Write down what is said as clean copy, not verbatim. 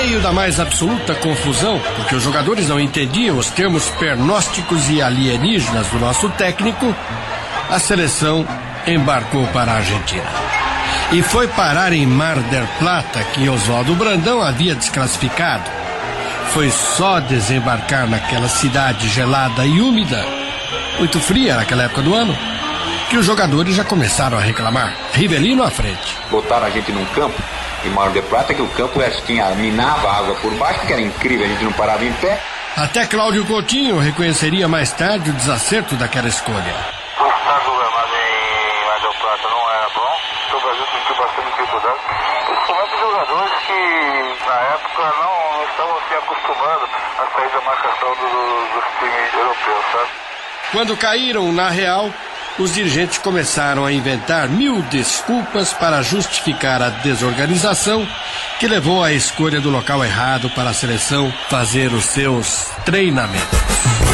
meio da mais absoluta confusão, porque os jogadores não entendiam os termos pernósticos e alienígenas do nosso técnico, a seleção embarcou para a Argentina. E foi parar em Mar del Plata, que Oswaldo Brandão havia desclassificado. Foi só desembarcar naquela cidade gelada e úmida, muito fria naquela época do ano, que os jogadores já começaram a reclamar. Rivelino à frente. Botaram a gente num campo em Mar del Plata, que o campo minava a água por baixo, que era incrível, a gente não parava em pé. Até Cláudio Coutinho reconheceria mais tarde o desacerto daquela escolha. O estar governado em Mar del Plata não era bom, então o Brasil sentiu bastante dificuldade, principalmente os jogadores que na época não estavam se acostumando a sair da marcação dos times europeus, sabe? Quando caíram na real, os dirigentes começaram a inventar 1000 desculpas para justificar a desorganização que levou à escolha do local errado para a seleção fazer os seus treinamentos.